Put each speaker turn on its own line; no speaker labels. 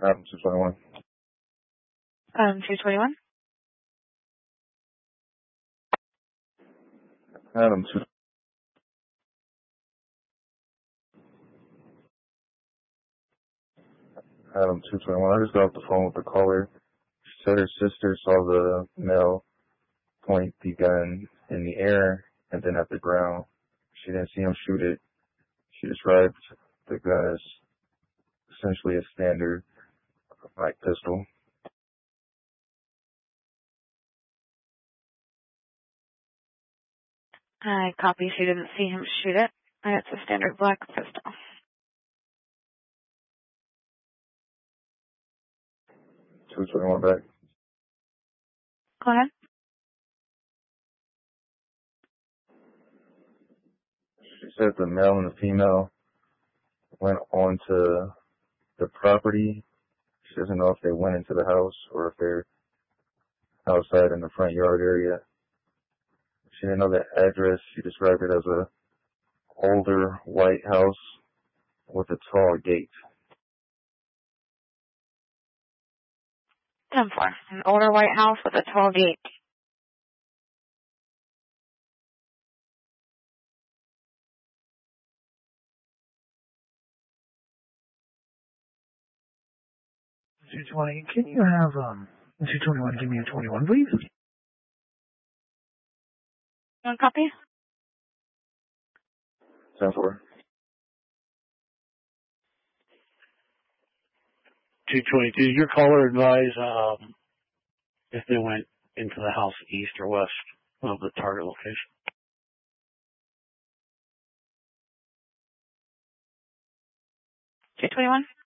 Adam 221.
221.
Adam 2. Adam 221. I just got off the phone with the caller. She said her sister saw the male point the gun in the air and then at the ground. She didn't see him shoot it. She described the gun as essentially a standard like pistol.
I copy. She didn't see him shoot it, and it's a standard black pistol.
221 back.
Go ahead.
She said the male and the female went onto the property. She doesn't know if they went into the house or if they're outside in the front yard area. She didn't know the address. She described it as a older white house with a tall gate.
10-4. An older white house with a tall gate.
$220. Can you have 221? Give me a 21, please.
One copy.
10-4.
222. Your caller advised if they went into the house east or west of the target location.
221.